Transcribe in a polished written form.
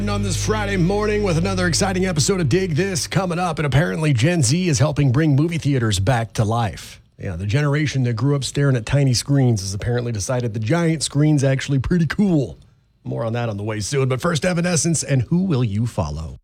On this Friday morning with another exciting episode of Dig This coming up, and apparently Gen Z is helping bring movie theaters back to life. Yeah, the generation that grew up staring at tiny screens has apparently decided the giant screen's actually pretty cool. More on that on the way soon, but first Evanescence and Who Will You Follow?